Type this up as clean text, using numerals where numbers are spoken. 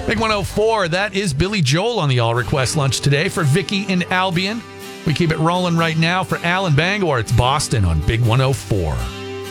Big 104, that is Billy Joel on the All Request Lunch today for Vicky and Albion. We keep it rolling right now for Alan Bangor. It's Boston on Big 104.